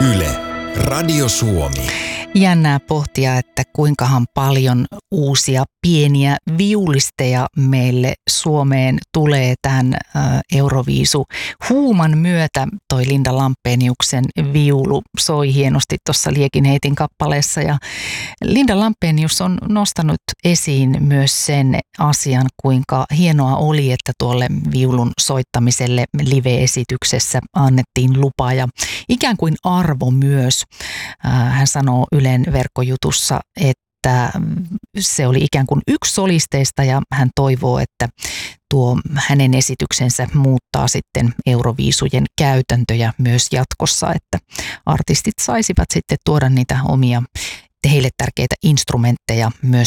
Yle, Radio Suomi. Jännää pohtia, että kuinkahan paljon uusia pieniä viulisteja meille Suomeen tulee tämän Euroviisu-huuman myötä. Toi Linda Lampeniuksen viulu soi hienosti tuossa Liekin heitin kappaleessa. Ja Linda Lampenius on nostanut esiin myös sen asian, kuinka hienoa oli, että tuolle viulun soittamiselle live-esityksessä annettiin lupa ja ikään kuin arvo myös. Hän sanoo Ylen verkkojutussa, että se oli ikään kuin yksi solisteista ja hän toivoo, että tuo hänen esityksensä muuttaa sitten Euroviisujen käytäntöjä myös jatkossa, että artistit saisivat sitten tuoda niitä omia heille tärkeitä instrumentteja myös